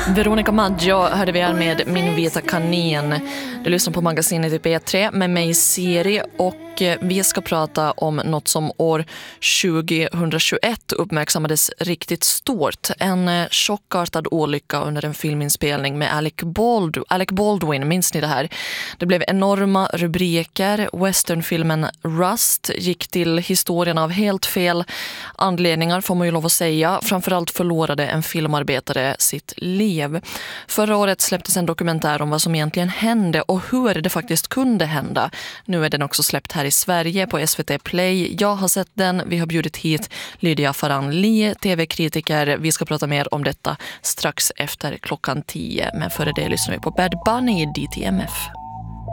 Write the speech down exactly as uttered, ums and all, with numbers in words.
Veronica Maggio hörde vi här med Min vita kanin. Du lyssnar på magasinet i P tre med mig Siri, och vi ska prata om något som år tjugohundratjugoett uppmärksammades riktigt stort. En chockartad olycka under en filminspelning med Alec Baldwin. Alec Baldwin, minns ni det här? Det blev enorma rubriker. Westernfilmen Rust gick till historien av helt fel anledningar, får man ju lov att säga. Framförallt förlorade en filmarbetare sitt liv. Förra året släpptes en dokumentär om vad som egentligen hände och hur det faktiskt kunde hända. Nu är den också släppt här i Sverige på S V T Play. Jag har sett den. Vi har bjudit hit Lydia Farran-Lie, tv-kritiker. Vi ska prata mer om detta strax efter klockan tio. Men före det lyssnar vi på Bad Bunny i D T M F.